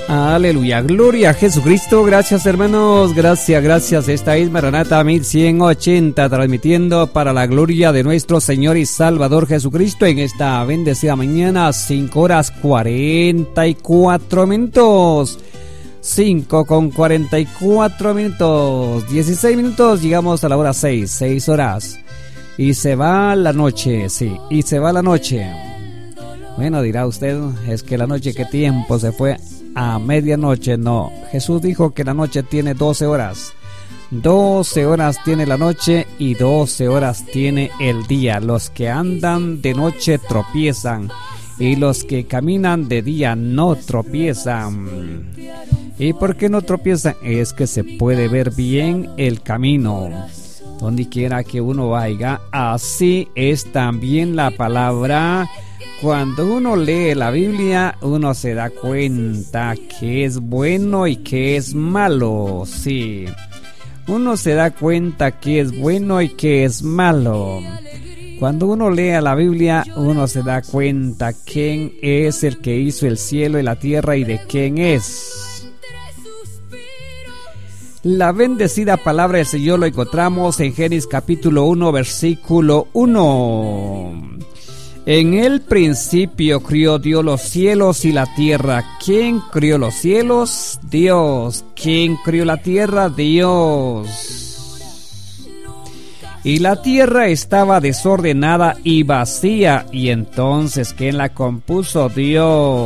Aleluya, gloria a Jesucristo. Gracias, hermanos, gracias. Esta es Maranata 1180, transmitiendo para la gloria de nuestro Señor y Salvador Jesucristo en esta bendecida mañana, 5:44. 5:44, 16 minutos, llegamos a la hora 6 horas. Y se va la noche, sí, y se va la noche. Bueno, dirá usted, es que la noche, ¿qué tiempo se fue? A medianoche. No, Jesús dijo que la noche tiene 12 horas. 12 horas tiene la noche y 12 horas tiene el día. Los que andan de noche tropiezan y los que caminan de día no tropiezan. ¿Y por qué no tropiezan? Es que se puede ver bien el camino donde quiera que uno vaya. Así es también la palabra. Cuando uno lee la Biblia, uno se da cuenta que es bueno y que es malo. Sí, uno se da cuenta que es bueno y que es malo. Cuando uno lee la Biblia, uno se da cuenta quién es el que hizo el cielo y la tierra y de quién es. La bendecida palabra del Señor lo encontramos en Génesis capítulo 1, versículo 1. En el principio crió Dios los cielos y la tierra. ¿Quién crió los cielos? Dios. ¿Quién crió la tierra? Dios. Y la tierra estaba desordenada y vacía. Y entonces, ¿quién la compuso? Dios.